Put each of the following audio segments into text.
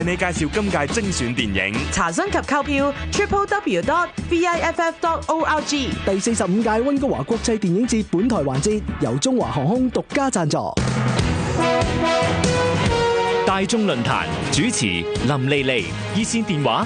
你介紹今屆精選電影， 查詢及購票 www.viff.org。 第45屆溫哥華國際電影節本台環節由中華航空獨家贊助。 大眾論壇主持林莉莉，熱線電話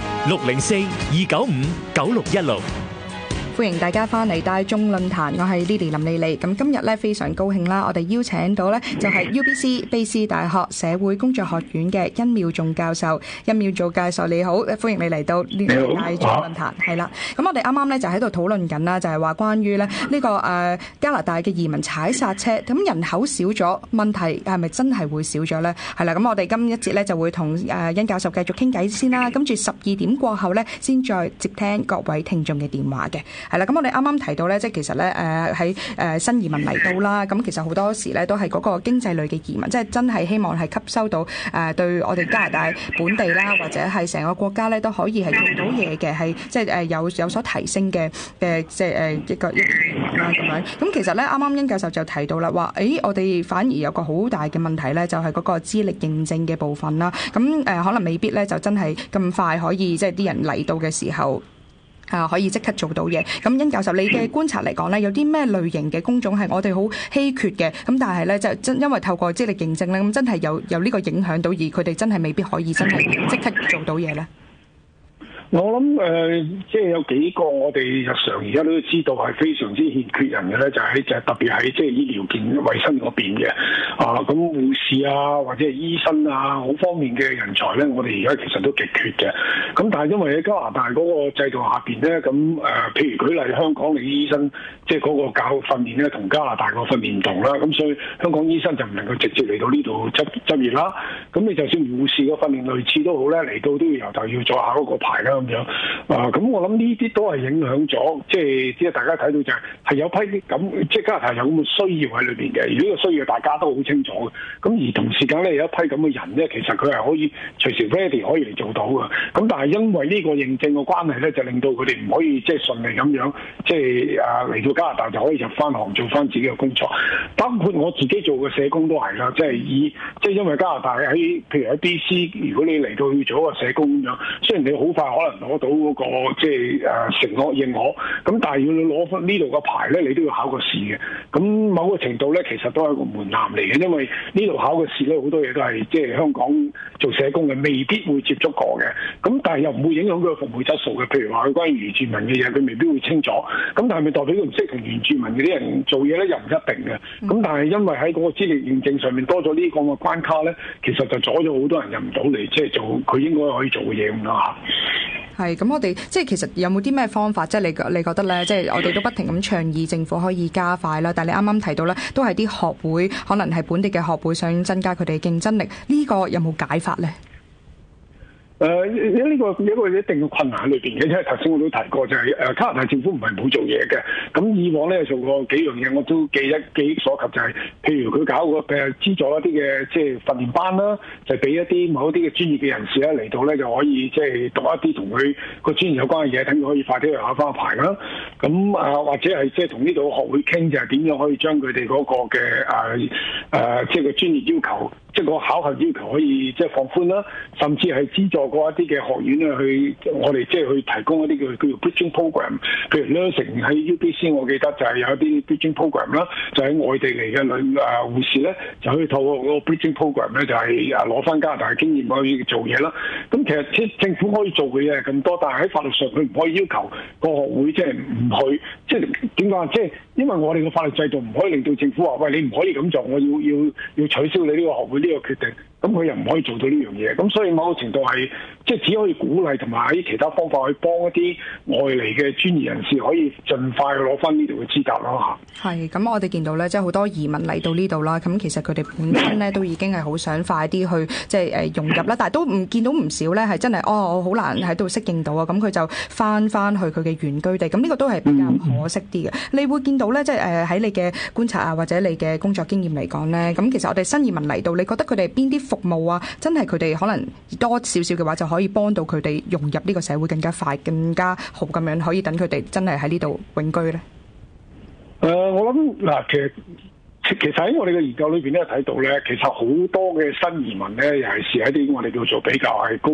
604-295-9616。 歡迎大家翻嚟大眾論壇，我係 Lily 林莉莉。咁今日咧非常高興啦，我哋邀請到咧就係 UBC 卑詩大學社會工作學院嘅殷妙頌教授。殷妙頌教授你好，歡迎你嚟到呢個大眾論壇。係啦，咁我哋啱啱咧就喺度討論緊啦，就係話關於咧呢個加拿大嘅移民踩剎車，咁人口少咗，問題係咪真係會少咗咧？係啦，咁我哋今一節咧就會同殷教授繼續傾偈先啦，跟住12點過後咧先再接聽各位聽眾嘅電話嘅。係啦，咁我哋啱啱提到咧，即係其實咧喺新移民嚟到啦，咁其實好多時咧都係嗰個經濟類嘅移民，即係真係希望係吸收到對我哋加拿大本地啦，或者係成個國家咧都可以係做到嘢嘅，係即係有所提升嘅即係一個移民啦咁樣。咁其實咧啱啱殷教授就提到啦，話我哋反而有個好大嘅問題咧，就係嗰個資歷認證嘅部分啦。咁可能未必咧就真係咁快可以即係啲人嚟到嘅時候。可以即刻做到嘢。咁殷教授，你嘅觀察嚟講咧，有啲咩類型嘅工種係我哋好稀缺嘅？咁但係咧就真因為透過資歷認證咧，咁真係有呢個影響到，而佢哋真係未必可以真係即刻做到嘢咧。 我諗即係有幾個我哋日常而家都知道係非常之欠缺人嘅咧，就係特別喺即係醫療健衞生嗰邊嘅咁護士啊或者係醫生啊好方面嘅人才咧，我哋而家其實都極缺嘅。咁但係因為喺加拿大嗰個制度下邊咧，咁譬如舉例香港嘅醫生，即係嗰個教育訓練咧同加拿大個訓練唔同啦，咁所以香港醫生就唔能夠直接嚟到呢度執業啦。咁你就算護士嘅訓練類似都好咧，嚟到都要由頭要再考嗰個牌啦。咁樣咁我諗呢啲都係影響咗，即係大家睇到就係有批咁，即係加拿大有咁嘅需要喺裏邊嘅。而呢個需要大家都好清楚嘅。咁而同時間咧有一批咁嘅人咧，其實佢係可以隨時 ready 可以嚟做到嘅。咁但係因為呢個認證嘅關係咧，就令到佢哋唔可以即係順利咁樣，即係嚟到加拿大就可以入翻行做翻自己嘅工作。包括我自己做嘅社工都係啦，即係因為加拿大喺譬如喺 BC， 如果你嚟到要做一個社工咁樣，雖然你好快可能攞到嗰個即係承諾認可，咁但係要你攞翻呢度個牌咧，你都要考個試嘅。咁某個程度咧，其實都係一個門檻嚟嘅，因為呢度考個試咧，好多嘢都係即係香港做社工嘅未必會接觸過嘅。咁但係又唔會影響佢嘅服務質素嘅。譬如話佢關於原住民嘅嘢，佢未必會清楚。咁但係咪代表佢唔識同原住民嗰啲人做嘢咧？又唔一定嘅。咁但係因為喺嗰個資歷認證上面多咗呢個嘅關卡咧，其實就阻咗好多人入唔到嚟，即係做佢應該可以做嘅嘢咁咯嚇。 係咁，我哋即係其實有冇啲咩方法？即係你覺得咧，即係我哋都不停咁倡議政府可以加快啦。但係你啱啱提到咧，都係啲學會可能係本地嘅學會想增加佢哋競爭力，呢個有冇解法咧？ 呢個有一個一定嘅困難喺裏邊嘅，因為頭先我都提過，就係加拿大政府唔係冇做嘢嘅。咁以往咧做過幾樣嘢，我都記憶所及，就係譬如佢搞個資助一啲嘅即係訓練班啦，就俾一啲某一啲嘅專業嘅人士咧嚟到咧就可以即係讀一啲同佢個專業有關嘅嘢，等佢可以快啲去考翻個牌啦。咁或者係即係同呢度學會傾，就係點樣可以將佢哋嗰個嘅即係個專業要求，即係個考核要求可以即係放寬啦，甚至係資助過一啲嘅學院咧去我哋即係去提供一啲叫做 bridging program， 譬如 nursing 喺 UBC 我記得就係有一啲 bridging program 啦，就喺外地嚟嘅護士咧就可以透過嗰個 bridging program 咧就係攞翻加拿大嘅經驗可以做嘢啦。咁其實政府可以做嘅嘢係咁多，但係喺法律上佢唔可以要求個學會即係唔去，即係點講？即係因為我哋嘅法律制度唔可以令到政府話喂，你唔可以咁做，我要取消你呢個學會呢個決定。咁佢又唔可以做到呢樣嘢，咁所以某個程度係即係只可以鼓勵同埋喺其他方法去幫一啲外嚟嘅專業人士可以盡快去攞翻呢度嘅資格咯嚇。 係，咁我哋見到咧，即係好多移民嚟到呢度啦，咁其實佢哋本身咧都已經係好想快啲去即係融入啦，但係都唔見到唔少咧係真係我好難喺度適應到啊，咁佢就翻去佢嘅原居地，咁呢個都係比較可惜啲嘅。你會見到咧，即係喺你嘅觀察啊或者你嘅工作經驗嚟講咧，咁其實我哋新移民嚟到，你覺得佢哋邊啲服務啊，真係佢哋可能多少少嘅話，就可以幫到佢哋融入呢個社會更加快、更加好咁樣，可以等佢哋真係喺呢度永居咧。 我諗嗱，其實其實喺我哋嘅研究裏邊咧睇到咧，其實好多嘅新移民咧，尤其是一啲我哋叫做比較係高